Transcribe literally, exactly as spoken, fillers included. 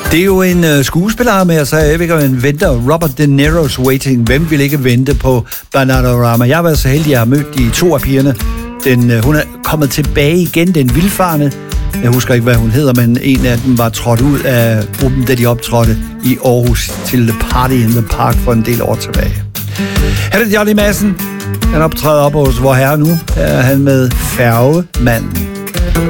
Det er jo en uh, skuespiller med, så jeg ved ikke, om man venter. Robert De Niro's Waiting. Hvem vil ikke vente på Bananarama? Jeg har været så heldig, at jeg har mødt de to af pigerne. Den, uh, hun er kommet tilbage igen, den vildfarne. Jeg husker ikke, hvad hun hedder, men en af dem var trådt ud af gruppen, da de optrådte i Aarhus til The Party in the Park for en del år tilbage. Her er det Johnny Madsen. Han optræder op hos Vor Herre nu. Her er han med Færgemanden.